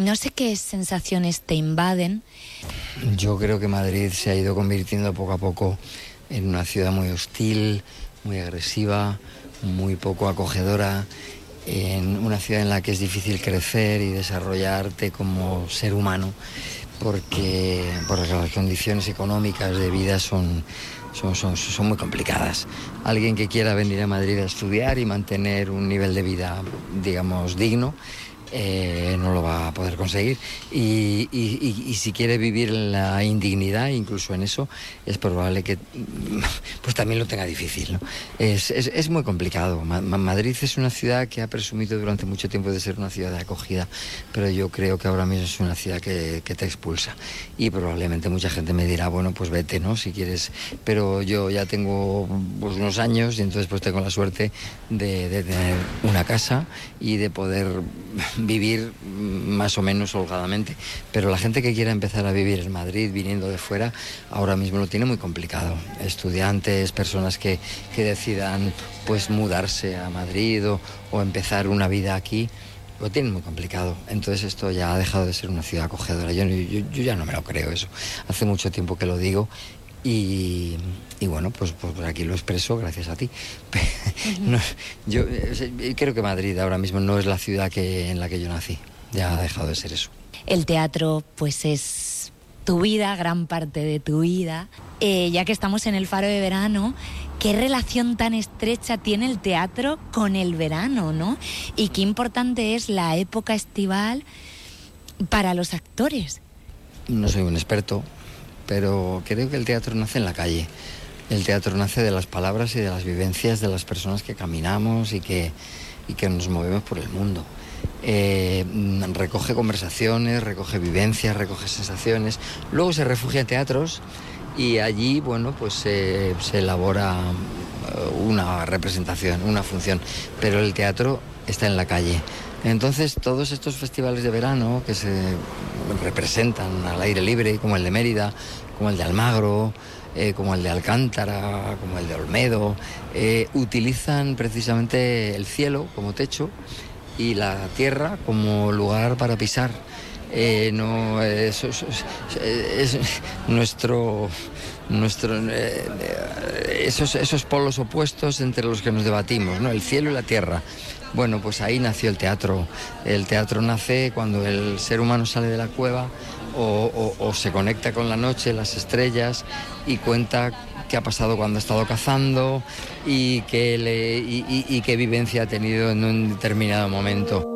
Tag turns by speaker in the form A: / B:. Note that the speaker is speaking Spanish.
A: No sé qué sensaciones te invaden.
B: Yo creo que Madrid se ha ido convirtiendo poco a poco en una ciudad muy hostil, muy agresiva, muy poco acogedora, en una ciudad en la que es difícil crecer y desarrollarte como ser humano, porque las condiciones económicas de vida son muy complicadas. Alguien que quiera venir a Madrid a estudiar y mantener un nivel de vida, digamos, digno, no lo va a poder conseguir y si quiere vivir en la indignidad, incluso en eso, es probable que pues también lo tenga difícil, ¿no? Es muy complicado. Madrid es una ciudad que ha presumido durante mucho tiempo de ser una ciudad de acogida, pero yo creo que ahora mismo es una ciudad que te expulsa y probablemente mucha gente me dirá, bueno, pues vete, ¿no? Si quieres, pero yo ya tengo pues unos años y entonces pues tengo la suerte de tener una casa y de poder vivir más o menos holgadamente, pero la gente que quiera empezar a vivir en Madrid viniendo de fuera ahora mismo lo tiene muy complicado. Estudiantes, personas que decidan pues mudarse a Madrid o empezar una vida aquí, lo tienen muy complicado. Entonces esto ya ha dejado de ser una ciudad acogedora. Yo ya no me lo creo eso. Hace mucho tiempo que lo digo. Y bueno, pues aquí lo expreso gracias a ti. No, yo creo que Madrid ahora mismo no es la ciudad en la que yo nací. Ya ha dejado de ser eso.
A: El teatro pues es tu vida, gran parte de tu vida. Ya que estamos en el Faro de Verano, ¿qué relación tan estrecha tiene el teatro con el verano, ¿no? Y qué importante es la época estival para los actores.
B: No soy un experto, pero creo que el teatro nace en la calle. El teatro nace de las palabras y de las vivencias de las personas que caminamos y que nos movemos por el mundo. Recoge conversaciones, recoge vivencias, recoge sensaciones. Luego se refugia en teatros y allí, bueno, pues se elabora una representación, una función. Pero el teatro está en la calle. Entonces, todos estos festivales de verano que se representan al aire libre, como el de Mérida, como el de Almagro, como el de Alcántara, como el de Olmedo, utilizan precisamente el cielo como techo y la tierra como lugar para pisar. Es esos polos opuestos entre los que nos debatimos, ¿no? El cielo y la tierra. Bueno, pues ahí nació el teatro. El teatro nace cuando el ser humano sale de la cueva o se conecta con la noche, las estrellas, y cuenta qué ha pasado cuando ha estado cazando y qué vivencia ha tenido en un determinado momento.